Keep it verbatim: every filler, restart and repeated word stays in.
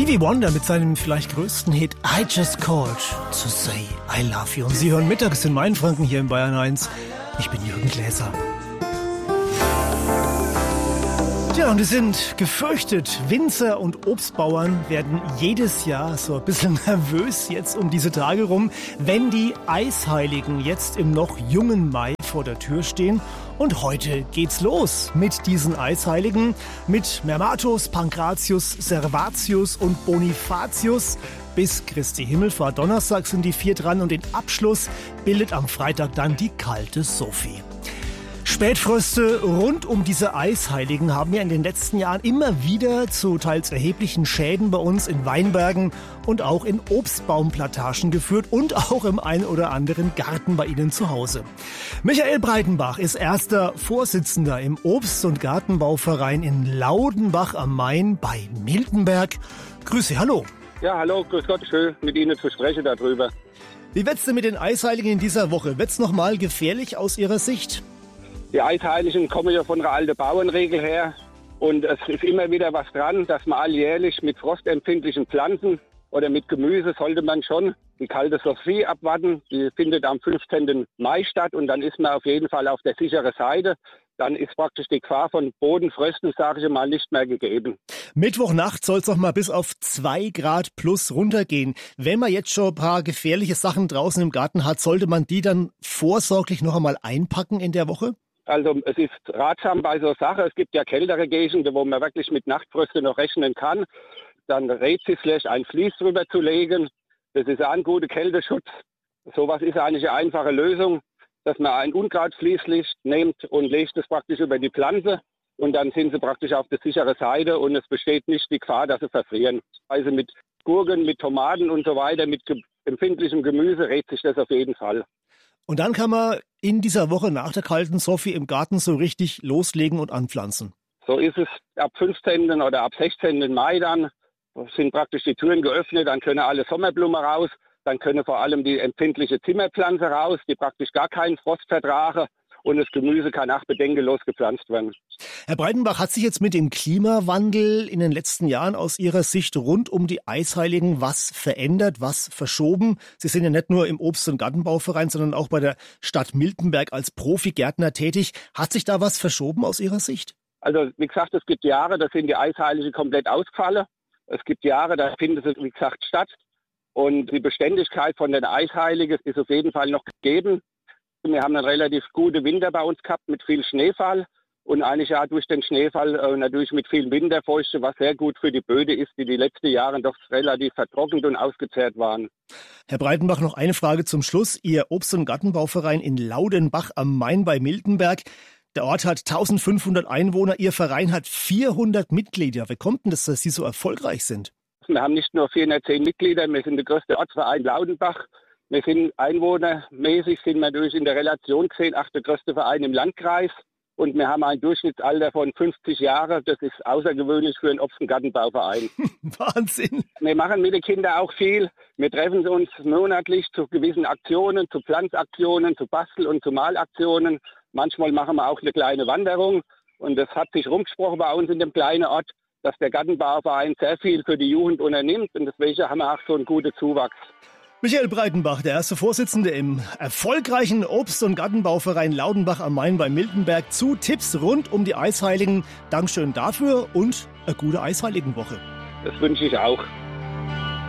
Stevie Wonder mit seinem vielleicht größten Hit I Just Called to Say I Love You. Und Sie hören mittags in Mainfranken hier in Bayern eins. Ich bin Jürgen Gläser. Ja, und es sind gefürchtet. Winzer und Obstbauern werden jedes Jahr so ein bisschen nervös jetzt um diese Tage rum, wenn die Eisheiligen jetzt im noch jungen Mai vor der Tür stehen. Und heute geht's los mit diesen Eisheiligen, mit Mermatos, Pankratius, Servatius und Bonifatius. Bis Christi Himmelfahrt Donnerstag sind die vier dran und den Abschluss bildet am Freitag dann die kalte Sophie. Spätfröste rund um diese Eisheiligen haben ja in den letzten Jahren immer wieder zu teils erheblichen Schäden bei uns in Weinbergen und auch in Obstbaumplantagen geführt und auch im ein oder anderen Garten bei Ihnen zu Hause. Michael Breitenbach ist erster Vorsitzender im Obst- und Gartenbauverein in Laudenbach am Main bei Miltenberg. Grüße, hallo. Ja, hallo, grüß Gott, schön mit Ihnen zu sprechen darüber. Wie wird's denn mit den Eisheiligen in dieser Woche? Wird's noch mal gefährlich aus Ihrer Sicht? Die Eisheiligen kommen ja von einer alten Bauernregel her und es ist immer wieder was dran, dass man alljährlich mit frostempfindlichen Pflanzen oder mit Gemüse sollte man schon die kalte Sophie abwarten. Die findet am fünfzehnten Mai statt und dann ist man auf jeden Fall auf der sicheren Seite. Dann ist praktisch die Gefahr von Bodenfrösten, sage ich mal, nicht mehr gegeben. Mittwochnacht soll es noch mal bis auf zwei Grad plus runtergehen. Wenn man jetzt schon ein paar gefährliche Sachen draußen im Garten hat, sollte man die dann vorsorglich noch einmal einpacken in der Woche? Also es ist ratsam bei so Sachen. Es gibt ja kältere Gegenden, wo man wirklich mit Nachtfröste noch rechnen kann. Dann rät sich vielleicht ein Vlies drüber zu legen. Das ist auch ein guter Kälteschutz. Sowas ist eigentlich eine einfache Lösung, dass man ein Unkrautflieslicht nimmt und legt es praktisch über die Pflanze. Und dann sind sie praktisch auf der sicheren Seite und es besteht nicht die Gefahr, dass sie verfrieren. Also mit Gurken, mit Tomaten und so weiter, mit ge- empfindlichem Gemüse rät sich das auf jeden Fall. Und dann kann man in dieser Woche nach der kalten Sophie im Garten so richtig loslegen und anpflanzen. So ist es ab fünfzehnten oder ab sechzehnten Mai dann. Sind praktisch die Türen geöffnet, dann können alle Sommerblumen raus. Dann können vor allem die empfindliche Zimmerpflanze raus, die praktisch gar keinen Frost vertragen. Und das Gemüse kann auch bedenkenlos gepflanzt werden. Herr Breitenbach, hat sich jetzt mit dem Klimawandel in den letzten Jahren aus Ihrer Sicht rund um die Eisheiligen was verändert, was verschoben? Sie sind ja nicht nur im Obst- und Gartenbauverein, sondern auch bei der Stadt Miltenberg als Profigärtner tätig. Hat sich da was verschoben aus Ihrer Sicht? Also wie gesagt, es gibt Jahre, da sind die Eisheiligen komplett ausgefallen. Es gibt Jahre, da finden sie, wie gesagt, statt. Und die Beständigkeit von den Eisheiligen ist auf jeden Fall noch gegeben. Wir haben einen relativ guten Winter bei uns gehabt mit viel Schneefall und eigentlich ja durch den Schneefall äh, natürlich mit viel Winterfeuchte, was sehr gut für die Böden ist, die die letzten Jahre doch relativ vertrocknet und ausgezehrt waren. Herr Breitenbach, noch eine Frage zum Schluss. Ihr Obst- und Gartenbauverein in Laudenbach am Main bei Miltenberg. Der Ort hat eintausendfünfhundert Einwohner, Ihr Verein hat vierhundert Mitglieder. Wie kommt denn das, dass Sie so erfolgreich sind? Wir haben nicht nur vierhundertzehn Mitglieder, wir sind der größte Ortsverein Laudenbach. Wir sind einwohnermäßig, sind wir durch in der Relation gesehen, auch der größte Verein im Landkreis. Und wir haben ein Durchschnittsalter von fünfzig Jahren. Das ist außergewöhnlich für einen Obst- und Gartenbauverein. Wahnsinn. Wir machen mit den Kindern auch viel. Wir treffen uns monatlich zu gewissen Aktionen, zu Pflanzaktionen, zu Bastel- und zu Malaktionen. Manchmal machen wir auch eine kleine Wanderung. Und das hat sich rumgesprochen bei uns in dem kleinen Ort, dass der Gartenbauverein sehr viel für die Jugend unternimmt. Und deswegen haben wir auch so einen guten Zuwachs. Michael Breitenbach, der erste Vorsitzende im erfolgreichen Obst- und Gartenbauverein Laudenbach am Main bei Miltenberg, zu Tipps rund um die Eisheiligen. Dankeschön dafür und eine gute Eisheiligenwoche. Das wünsche ich auch.